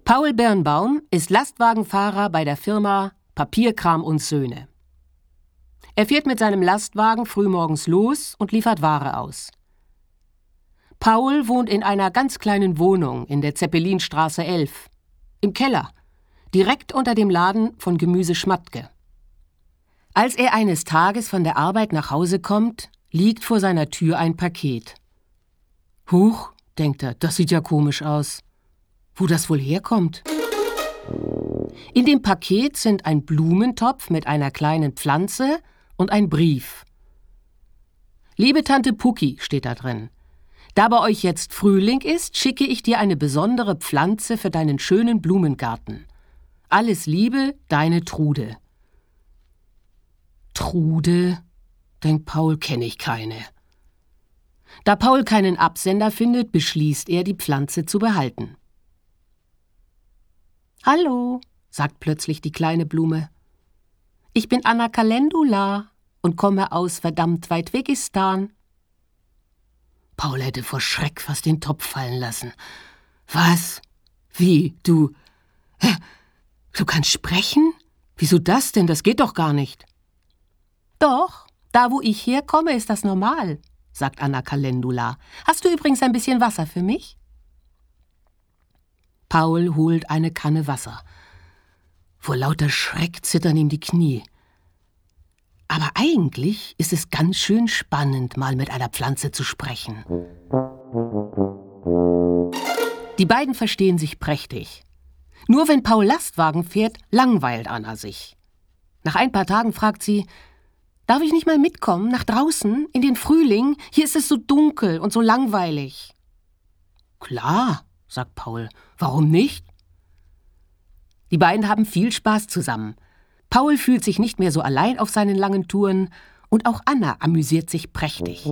Paul Birnbaum ist Lastwagenfahrer bei der Firma Papierkram und Söhne. Er fährt mit seinem Lastwagen frühmorgens los und liefert Ware aus. Paul wohnt in einer ganz kleinen Wohnung in der Zeppelinstraße 11, im Keller, direkt unter dem Laden von Gemüse Schmatke. Als er eines Tages von der Arbeit nach Hause kommt, liegt vor seiner Tür ein Paket. Huch, denkt er, das sieht ja komisch aus. Wo das wohl herkommt? In dem Paket sind ein Blumentopf mit einer kleinen Pflanze und ein Brief. Liebe Tante Pucki, steht da drin. Da bei euch jetzt Frühling ist, schicke ich dir eine besondere Pflanze für deinen schönen Blumengarten. Alles Liebe, deine Trude. Trude, denkt Paul, kenne ich keine. Da Paul keinen Absender findet, beschließt er, die Pflanze zu behalten. »Hallo«, sagt plötzlich die kleine Blume. »Ich bin Anna Calendula und komme aus verdammt Weitwegistan.« Paul hätte vor Schreck fast den Topf fallen lassen. »Was? Wie? Du kannst sprechen? Wieso das denn? Das geht doch gar nicht.« »Doch, da wo ich herkomme, ist das normal«, sagt Anna Calendula. »Hast du übrigens ein bisschen Wasser für mich?« Paul holt eine Kanne Wasser. Vor lauter Schreck zittern ihm die Knie. Aber eigentlich ist es ganz schön spannend, mal mit einer Pflanze zu sprechen. Die beiden verstehen sich prächtig. Nur wenn Paul Lastwagen fährt, langweilt Anna sich. Nach ein paar Tagen fragt sie, »Darf ich nicht mal mitkommen, nach draußen, in den Frühling? Hier ist es so dunkel und so langweilig.« »Klar«, sagt Paul, »warum nicht?« Die beiden haben viel Spaß zusammen. Paul fühlt sich nicht mehr so allein auf seinen langen Touren und auch Anna amüsiert sich prächtig.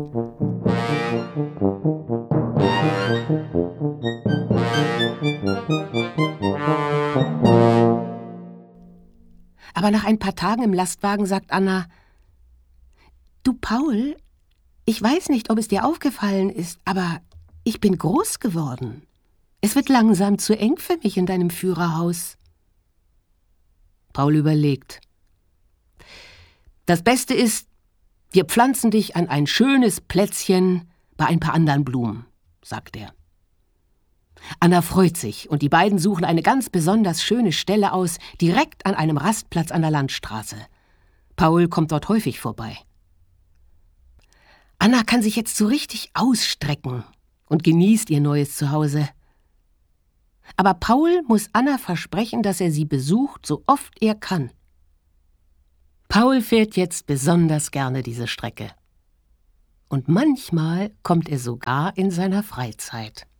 Aber nach ein paar Tagen im Lastwagen sagt Anna, »Du Paul, ich weiß nicht, ob es dir aufgefallen ist, aber ich bin groß geworden. Es wird langsam zu eng für mich in deinem Führerhaus.« Paul überlegt. »Das Beste ist, wir pflanzen dich an ein schönes Plätzchen bei ein paar anderen Blumen«, sagt er. Anna freut sich und die beiden suchen eine ganz besonders schöne Stelle aus, direkt an einem Rastplatz an der Landstraße. Paul kommt dort häufig vorbei. Anna kann sich jetzt so richtig ausstrecken und genießt ihr neues Zuhause. Aber Paul muss Anna versprechen, dass er sie besucht, so oft er kann. Paul fährt jetzt besonders gerne diese Strecke. Und manchmal kommt er sogar in seiner Freizeit.